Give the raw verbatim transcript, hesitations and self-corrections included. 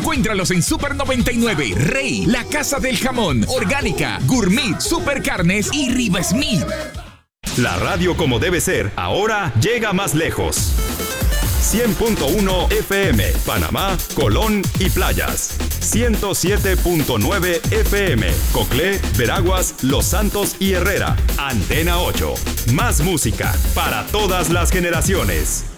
Encuéntralos en Super noventa y nueve, Rey, La Casa del Jamón, Orgánica, Gourmet, Super Carnes y Riva Smith. La radio como debe ser, ahora llega más lejos. cien punto uno F M, Panamá, Colón y Playas. ciento siete punto nueve F M, Coclé, Veraguas, Los Santos y Herrera. Antena ocho. Más música para todas las generaciones.